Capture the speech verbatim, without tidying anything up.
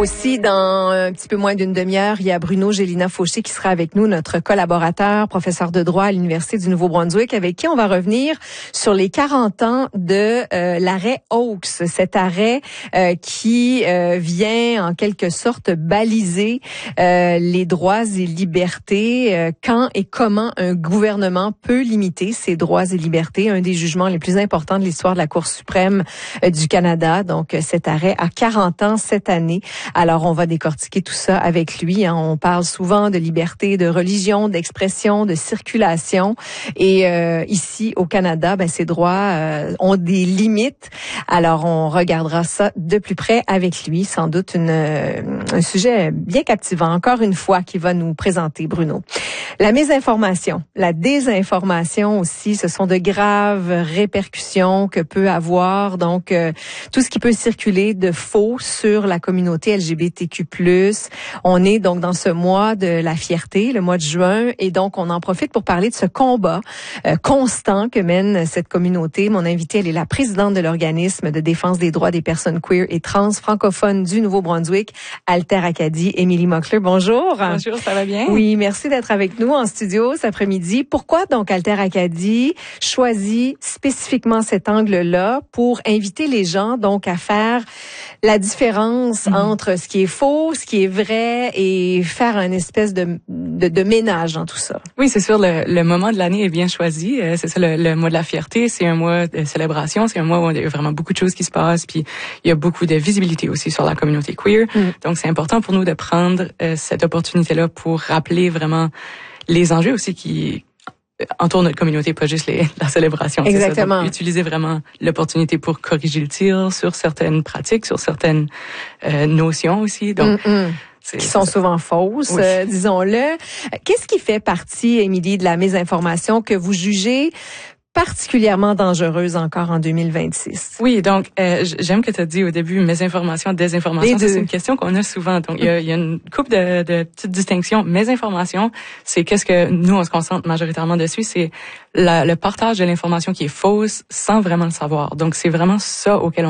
Aussi, dans un petit peu moins d'une demi-heure, il y a Bruno Gélina-Fauché qui sera avec nous, notre collaborateur, professeur de droit à l'Université du Nouveau-Brunswick, avec qui on va revenir sur les quarante ans de euh, l'arrêt Oakes, cet arrêt euh, qui euh, vient en quelque sorte baliser euh, les droits et libertés, euh, quand et comment un gouvernement peut limiter ces droits et libertés, un des jugements les plus importants de l'histoire de la Cour suprême euh, du Canada. Donc, cet arrêt a quarante ans cette année. Alors, on va décortiquer tout ça avec lui. Hein. On parle souvent de liberté de religion, d'expression, de circulation. Et euh, ici, au Canada, ben, ces droits euh, ont des limites. Alors, on regardera ça de plus près avec lui. Sans doute une, un sujet bien captivant, encore une fois, qui va nous présenter, Bruno. La mésinformation, la désinformation aussi, ce sont de graves répercussions que peut avoir. Donc, euh, tout ce qui peut circuler de faux sur la communauté L G B T Q plus. On est donc dans ce mois de la fierté, le mois de juin, et donc on en profite pour parler de ce combat euh, constant que mène cette communauté. Mon invitée, elle est la présidente de l'organisme de défense des droits des personnes queer et trans francophones du Nouveau-Brunswick, Alter Acadie. Émilie Mockler, bonjour. Bonjour, ça va bien? Oui, merci d'être avec nous en studio cet après-midi. Pourquoi donc Alter Acadie choisit spécifiquement cet angle-là pour inviter les gens donc à faire la différence mm-hmm. entre ce qui est faux, ce qui est vrai et faire un espèce de, de, de ménage dans tout ça? Oui, c'est sûr, le, le moment de l'année est bien choisi. Euh, c'est ça, le, le mois de la fierté, c'est un mois de célébration, c'est un mois où il y a vraiment beaucoup de choses qui se passent, puis il y a beaucoup de visibilité aussi sur la communauté queer. Mm. Donc, c'est important pour nous de prendre euh, cette opportunité-là pour rappeler vraiment les enjeux aussi qui entourent notre communauté, pas juste les, la célébration. Exactement. Donc, utiliser vraiment l'opportunité pour corriger le tir sur certaines pratiques, sur certaines euh, notions aussi. Donc, mm-hmm. qui sont souvent fausses, oui. euh, disons-le. Qu'est-ce qui fait partie, Émilie, de la mésinformation que vous jugez particulièrement dangereuse encore en deux mille vingt-six? Oui, donc euh, j'aime que tu as dit au début mésinformation, désinformation. C'est une question qu'on a souvent. Donc il y a, il y a une couple de, de petites distinctions. Mésinformation, c'est qu'est-ce que nous on se concentre majoritairement dessus, c'est la, le partage de l'information qui est fausse sans vraiment le savoir. Donc c'est vraiment ça auquel on